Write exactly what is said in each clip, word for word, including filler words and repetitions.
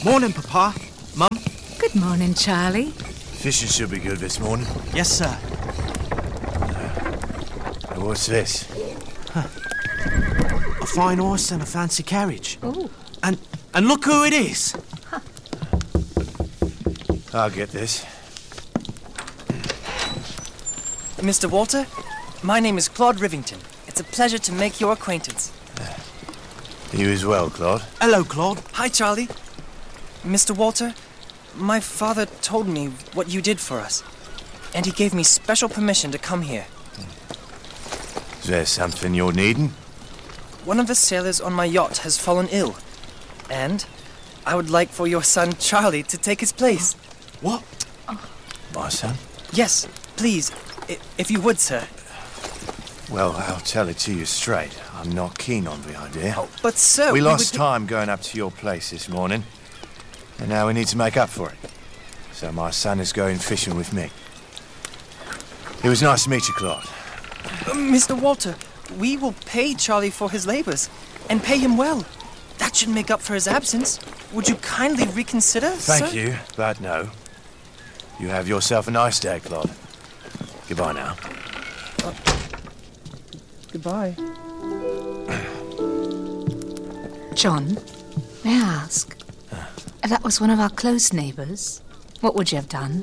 Morning, Papa. Mum. Good morning, Charlie. Fishing should be good this morning. Yes, sir. Uh, what's this? Huh. A fine horse and a fancy carriage. Oh. And and look who it is. Huh. I'll get this. Mister Walter, my name is Claude Rivington. It's a pleasure to make your acquaintance. Uh, you as well, Claude. Hello, Claude. Hi, Charlie. Mister Walter, my father told me what you did for us, and he gave me special permission to come here. Is there something you're needing? One of the sailors on my yacht has fallen ill, and I would like for your son, Charlie, to take his place. What? My son? Yes, please, I- if you would, sir. Well, I'll tell it to you straight. I'm not keen on the idea. Oh, but sir, we, we lost would... time going up to your place this morning, and now we need to make up for it. So my son is going fishing with me. It was nice to meet you, Claude. Uh, Mister Walter, we will pay Charlie for his labors, and pay him well. That should make up for his absence. Would you kindly reconsider, Thank sir? you, but no. You have yourself a nice day, Claude. Goodbye now. Uh, goodbye. John, may I ask? Uh. If that was one of our close neighbours, what would you have done?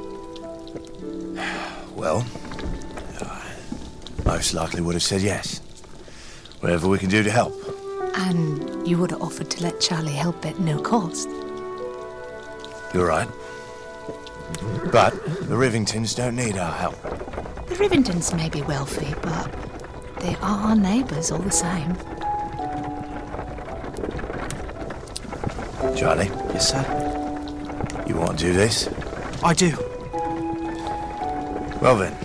Well, uh, most likely would have said yes. Whatever we can do to help. And you would have offered to let Charlie help at no cost. You're right. But the Rivingtons don't need our help. The Rivingtons may be wealthy, but they are our neighbours all the same. Charlie? Yes, sir? You want to do this? I do. Well then.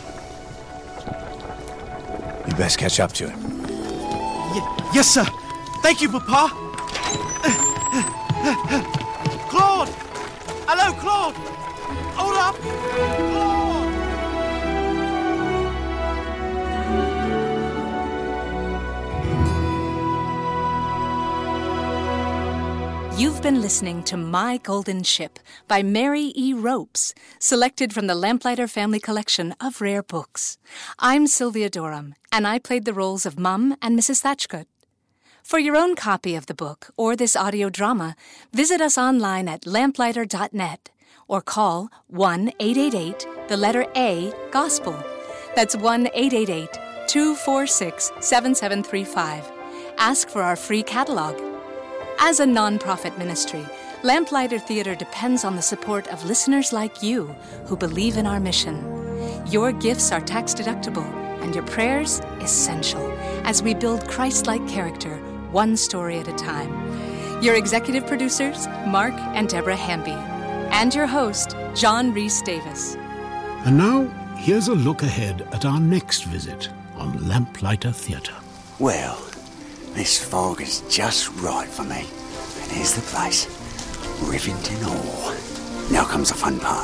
You best catch up to him. Y- yes, sir. Thank you, Papa. Claude! Hello, Claude! Hold up! Claude! You've been listening to My Golden Ship by Mary E. Ropes, selected from the Lamplighter Family Collection of rare books. I'm Sylvia Durham, and I played the roles of Mum and Missus Thatchgood. For your own copy of the book or this audio drama, visit us online at lamplighter dot net or call one eight eight eight, the letter A, Gospel. That's one eight eight eight, two four six, seven seven three five. Ask for our free catalog. As a non-profit ministry, Lamplighter Theatre depends on the support of listeners like you who believe in our mission. Your gifts are tax-deductible, and your prayers essential as we build Christ-like character, one story at a time. Your executive producers, Mark and Deborah Hamby, and your host, John Rhys Davis. And now, here's a look ahead at our next visit on Lamplighter Theatre. Well, this fog is just right for me. And here's the place. Rivington Hall. Now comes the fun part.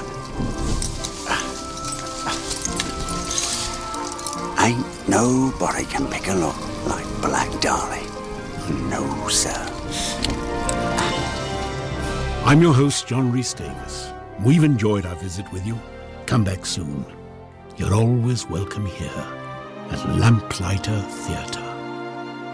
Ain't nobody can pick a lock like Black Dolly. No, sir. I'm your host, John Rhys Davis. We've enjoyed our visit with you. Come back soon. You're always welcome here at Lamplighter Theatre.